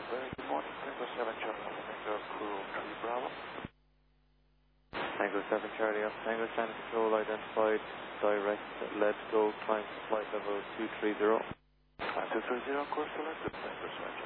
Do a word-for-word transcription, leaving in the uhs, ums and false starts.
Very good morning, Tango seven Charlie, Tango Crew three Bravo. Tango seven Charlie, up Tango Standard Control identified, direct, let's go, climb to flight level two three zero. Climb two three zero, course selected, Tango seven Charlie.